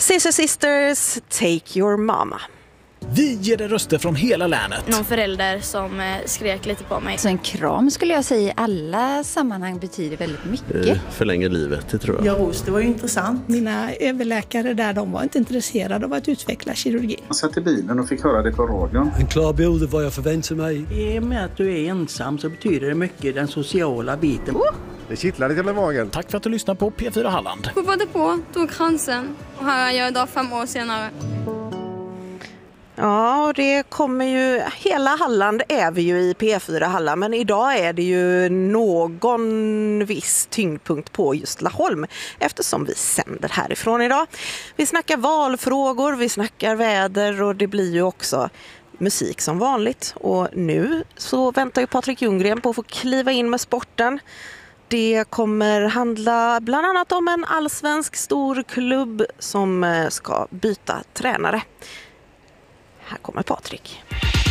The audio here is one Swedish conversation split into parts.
Scissor Sisters, Take Your Mama. Vi ger er röster från hela länet. Någon förälder som skrek lite på mig. Så en kram skulle jag säga i alla sammanhang betyder väldigt mycket. Förlänger livet, det tror jag. Ja, Ros, det var ju intressant. Mina överläkare där, de var inte intresserade av att utveckla kirurgi. Jag satt i bilen och fick höra det på radion. En klar bild av vad jag förväntar mig. I och med att du är ensam så betyder det mycket den sociala biten. Det kittlar lite i magen. Tack för att du lyssnar på P4 Halland. Hoppade på, tog chansen och här är jag idag 5 år senare. Ja, och det kommer ju, hela Halland är vi ju i P4 Halland, men idag är det ju någon viss tyngdpunkt på just Laholm eftersom vi sänder härifrån idag. Vi snackar valfrågor, vi snackar väder och det blir ju också musik som vanligt. Och nu så väntar ju Patrik Ljunggren på att få kliva in med sporten. Det kommer handla bland annat om en allsvensk stor klubb som ska byta tränare. Här kommer Patrik.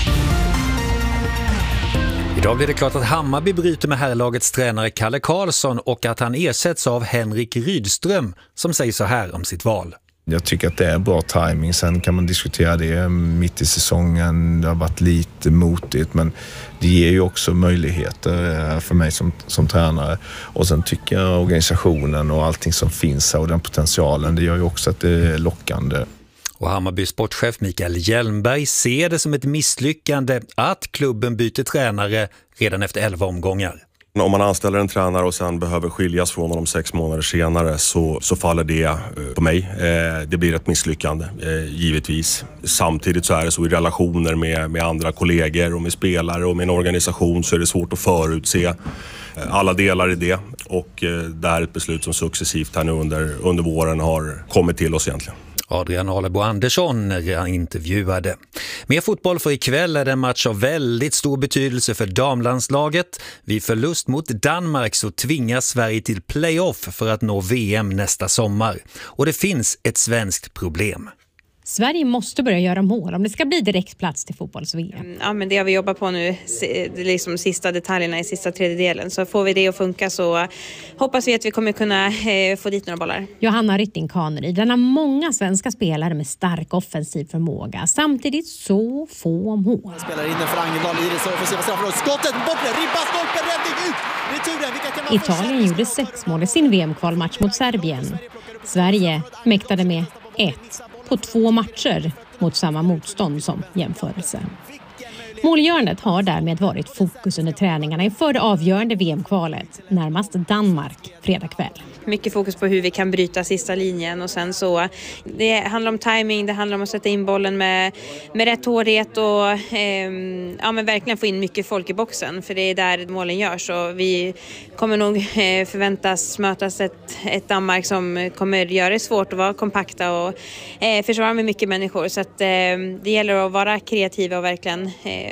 Idag blir det klart att Hammarby bryter med herrlagets tränare Kalle Karlsson och att han ersätts av Henrik Rydström som säger så här om sitt val. Jag tycker att det är bra timing. Sen kan man diskutera det mitt i säsongen. Det har varit lite motigt, men det ger ju också möjligheter för mig som tränare. Och sen tycker jag organisationen och allting som finns här och den potentialen, det gör ju också att det är lockande. Och Hammarby sportchef Mikael Hjelmberg ser det som ett misslyckande att klubben byter tränare redan efter 11 omgångar. Om man anställer en tränare och sen behöver skiljas från honom 6 månader senare så faller det på mig. Det blir ett misslyckande, givetvis. Samtidigt så är det så i relationer med andra kollegor och med spelare och med en organisation så är det svårt att förutse alla delar i det. Och det här är ett beslut som successivt här nu under våren har kommit till oss egentligen. Adrian Alebo Andersson intervjuade. Mer fotboll för ikväll är det en match av väldigt stor betydelse för damlandslaget. Vid förlust mot Danmark så tvingas Sverige till playoff för att nå VM nästa sommar. Och det finns ett svenskt problem. Sverige måste börja göra mål om det ska bli direkt plats till fotbolls-VM. Ja, men det har vi jobbat på nu, liksom sista detaljerna i sista tredjedelen. Så får vi det att funka så hoppas vi att vi kommer kunna få dit några bollar. Johanna Rytting-Kaneryd, den har många svenska spelare med stark offensiv förmåga. Samtidigt så få mål. Spelar in den för Angendal i det offensiva straffområdet. Skottet bortre, ribba, stolpen, räddning ut! Returen, vilka kan Italien gjorde 6 mål i sin VM-kvalmatch mot Serbien. Sverige mäktade med 1 på 2 matcher mot samma motstånd som jämförelse. Målgörandet har därmed varit fokus under träningarna inför det avgörande VM-kvalet, närmast Danmark fredag kväll. Mycket fokus på hur vi kan bryta sista linjen och sen så det handlar om timing, det handlar om att sätta in bollen med rätt hårdhet och men verkligen få in mycket folk i boxen för det är där målen görs så vi kommer nog förväntas mötas ett Danmark som kommer göra det svårt att vara kompakta och försvara med mycket människor så att det gäller att vara kreativa och verkligen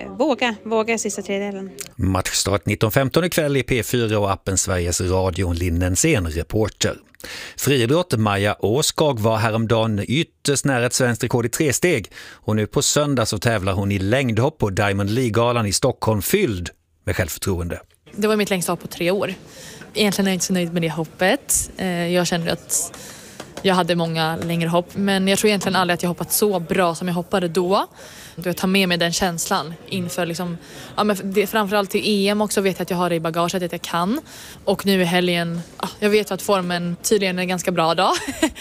våga sista tredjedelen. Matchstart 19.15 ikväll i P4 och appen Sveriges Radio Linnensén reporter. Friidrott Maja Åskag var häromdagen ytterst nära ett svenskt rekord i 3-steg och nu på söndag så tävlar hon i längdhopp på Diamond League-galan i Stockholm fylld med självförtroende. Det var mitt längsta hopp på 3 år. Egentligen är jag inte så nöjd med det hoppet. Jag kände att jag hade många längre hopp men jag tror egentligen aldrig att jag hoppat så bra som jag hoppade då. Jag tar med mig den känslan inför liksom, framförallt till EM också vet jag att jag har det i bagaget att jag kan. Och nu i helgen, jag vet att formen tydligen är en ganska bra dag.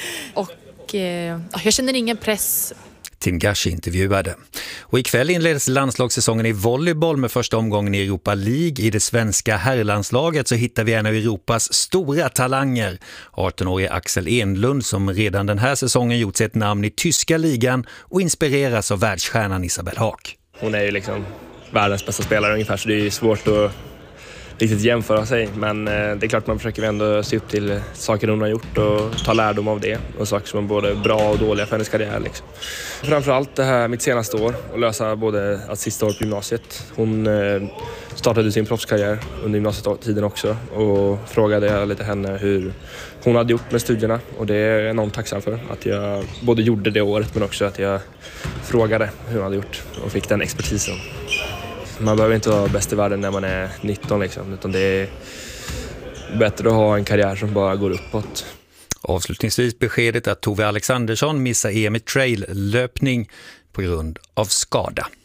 Och jag känner ingen press. Tim Gashi intervjuade. Och ikväll inleds landslagssäsongen i volleyboll med första omgången i Europa League. I det svenska herrlandslaget så hittar vi en av Europas stora talanger. 18-årige Axel Enlund som redan den här säsongen gjort sig ett namn i tyska ligan och inspireras av världsstjärnan Isabel Haak. Hon är ju liksom världens bästa spelare ungefär så det är ju svårt att riktigt jämföra sig men det är klart man försöker ändå se upp till saker hon har gjort och ta lärdom av det och saker som är både bra och dåliga för hennes karriär liksom. Framförallt det här mitt senaste år och lösa både att sista år på gymnasiet. Hon startade sin proffskarriär under gymnasietiden också och frågade lite henne hur hon hade gjort med studierna och det är jag enormt tacksam för att jag både gjorde det året men också att jag frågade hur hon hade gjort och fick den expertisen. Man behöver inte vara bäst i världen när man är 19 liksom, utan det är bättre att ha en karriär som bara går uppåt. Avslutningsvis beskedet att Tove Alexandersson missar EM i trail-löpning på grund av skada.